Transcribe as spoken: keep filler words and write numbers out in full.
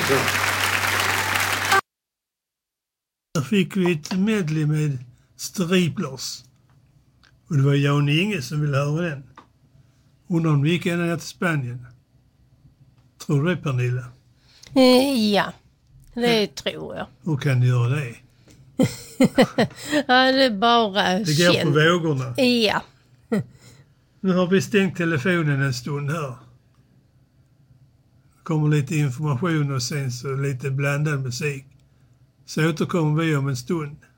så. Där fick vi ett medley med Striplers. Och det var Jan Inge som ville höra den. Undrar om vi gick ända ner till Spanien. Tror du det, Pernilla? Eh, ja, det mm. tror jag. Hur kan du göra det? Ja, det är bara det går känd. På vågorna. Ja. Nu har vi stängt telefonen en stund här. Det kommer lite information och sen så lite blandad musik. Så återkommer vi om en stund.